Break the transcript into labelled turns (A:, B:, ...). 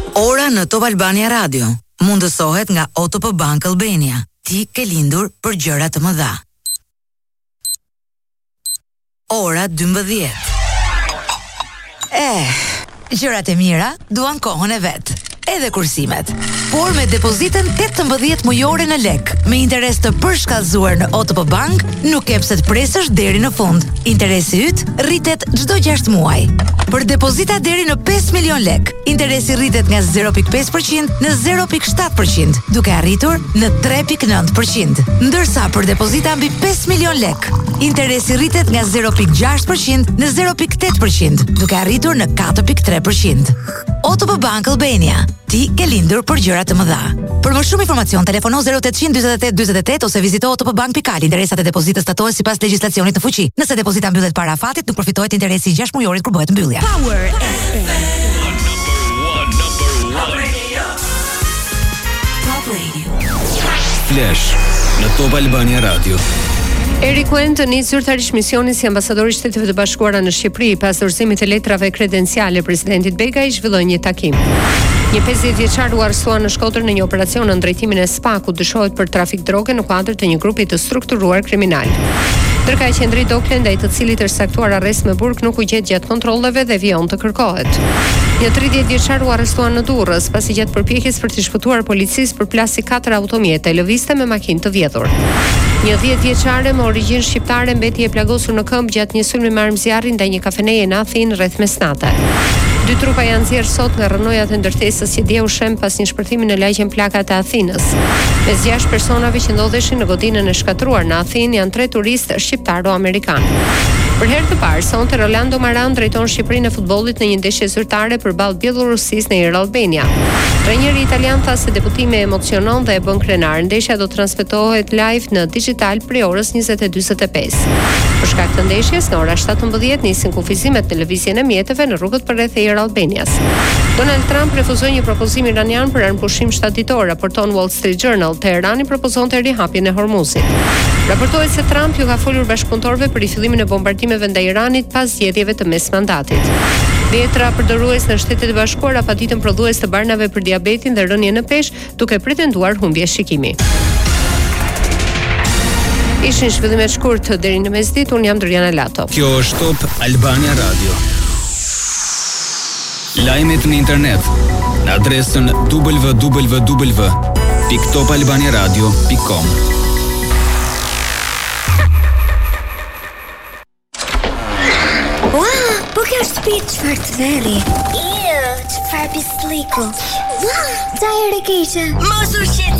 A: Ora në Top Albania Radio mundësohet nga OTP Bank Albania. Ti ke lindur për gjëra të mëdha. Ora 12. Gjërat e mira duan kohën e vet. Edhe kursimet. Por me depozitën 18 mujore në lek, me interes të përshkallëzuar në OTP Bank, nuk ke pse të presësh deri në fund. Interesi yt rritet çdo 6 muaj. Për depozita deri në 5 milion lek, interesi rritet nga 0.5% në 0.7%, duke arritur në 3.9%. Ndërsa për depozita mbi 5 milion lek, interesi rritet nga 0.6% në 0.8%, duke arritur në 4.3%. OTP Bank Albania. Ti ke lindur për gjëra të mëdha. Për më shumë informacion, telefono 0800 48 48 ose vizito otpbank.al. Interesat e depozitës statohen sipas legjislacionit në fuqi. Nëse depozita mbyllet para afatit, nuk përfitohet interesi i 6 mujorit kur bëhet mbyllja.
B: Power FM.
A: Top Radio.
C: Flash në Top Albania Radio.
D: Eric Wendt nis zyrtarisht misionin si ambasador i Shteteve të Bashkuara në Shqipëri pas dorëzimit të letrave kredenciale presidentit Begaj zhvilloi një takim. Një 50 vjeçar u arrestua në Shkodër në një operacion në drejtimin e SPA ku dyshohet për trafik droge në kuadër të një grupi të strukturuar kriminal. Ndërkaq qendri Dokle ndaj të cilit është saktuar arrest me burg nuk u gjet gjatë kontrolleve dhe vijon të kërkohet. Një 30 vjeçar u arrestua në Durrës pasi gjatë përpjekjes për të shpëtuar policisë përplasi 4 automjete e lëvizte me makinë të vjedhur. Një 10 vjeçare me origjinë shqiptare mbeti e plagosur në këmbë gjatë një sulmi me armë zjarri ndaj një kafeneje në Athinë rreth mesnate. 2 trupa janë nxjerrë sot nga rrënojat e ndërtesës që dje u shem pas një shpërthimi në lagjen Plaka të Athinës. Mes 6 personave që ndodheshin në godinën e shkatruar në Athinë janë 3 turistë shqiptaro-amerikanë. Për herë të parë, sonte Rolando Maran drejton Shqipërinë e futbollit në një ndeshje zyrtare përballë Bielorusisë në Air Albania. Trajneri italian tha se deputimi e emocionon dhe e bën krenar. Ndeshja do transmetohet live në digital prej orës 20:45. Për shkak të ndeshjes, nga ora 17 nisin kufizimet në lëvizjen e mjeteve në rrugët përreth Air Albanias. Donald Trump refuzoi një propozim iranian për armëpushim shtatditor, raporton Wall Street Journal. Teherani propozonte rihapjen e Hormuzit. Raportohet se Trump ju ka folur bashkëpunëtorëve për rifillimin e bombardimeve ndaj Iranit pas zgjedhjeve të mesmandatit. Vjetra përdorues në Shtetet e Bashkuara paditën prodhues të barnave për diabetin dhe rënien në peshë, duke pretenduar humbje shikimi. Ishin zhvillimet shkurt deri në mesditë, unë jam Doriana Lato.
C: Kjo është Top Albania Radio. Lajmet në internet në adresën www.topalbaniaradio.com.
B: Po kjo është shtëpi çfarë të veri? Çfarë pisliku? Sa herë keqe? Mos u shqetëso.